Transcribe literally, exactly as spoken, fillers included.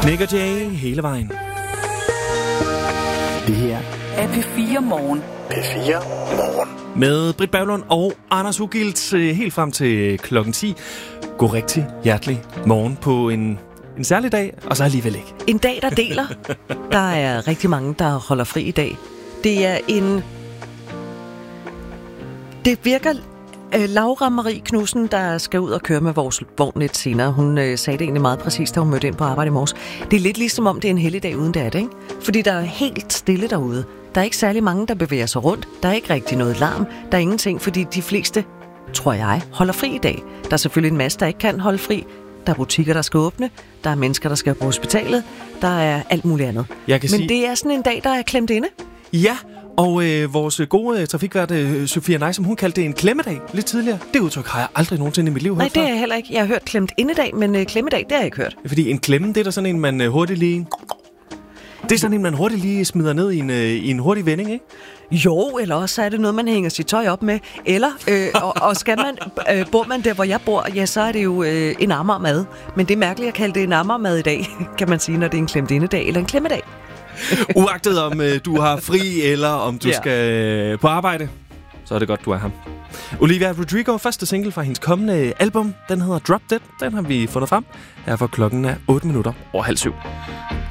Nick og Jay hele vejen. Det her er P fire Morgen. P fire Morgen. Med Britt Berglund og Anders Ugilt helt frem til klokken ti. God rigtig hjertelig morgen på en, en særlig dag, og så alligevel ikke. En dag, der deler. Der er rigtig mange, der holder fri i dag. Det er en... Det virker... Uh, Laura Marie Knudsen, der skal ud og køre med vores vogn lidt senere, hun uh, sagde det egentlig meget præcist, da hun mødte ind på arbejde i morges. Det er lidt ligesom om det er en helligdag uden det er det, ikke? Fordi der er helt stille derude. Der er ikke særlig mange, der bevæger sig rundt. Der er ikke rigtig noget larm. Der er ingenting, fordi de fleste, tror jeg, holder fri i dag. Der er selvfølgelig en masse, der ikke kan holde fri. Der er butikker, der skal åbne. Der er mennesker, der skal på hospitalet. Der er alt muligt andet. Jeg kan Men sige... det er sådan en dag, der er klemt inde. Ja, og øh, vores gode trafikvært, øh, Sofia Nejsom, hun kaldte det en klemmedag lidt tidligere. Det udtryk har jeg aldrig nogensinde i mit liv hørt. Nej, det er jeg heller ikke. Jeg har hørt klemt indedag, men øh, klemmedag, det har jeg ikke hørt. Fordi en klemme, det er der sådan en, man øh, hurtigt lige... Det er sådan en, man hurtigt lige smider ned i en, øh, i en hurtig vending, ikke? Jo, eller også er det noget, man hænger sit tøj op med. Eller, øh, og, og skal man, øh, bor man der, hvor jeg bor, ja, så er det jo øh, en Amagermad. Men det er mærkeligt at kalde det en Amagermad i dag, kan man sige, når det er en klemt indedag eller en klemmedag. Uagtet om øh, du har fri, eller om du ja. skal øh, på arbejde, så er det godt, du er ham. Olivia Rodrigo, første single fra hendes kommende album, den hedder Drop Dead. Den har vi fundet frem. Her for klokken er otte minutter over halv syv.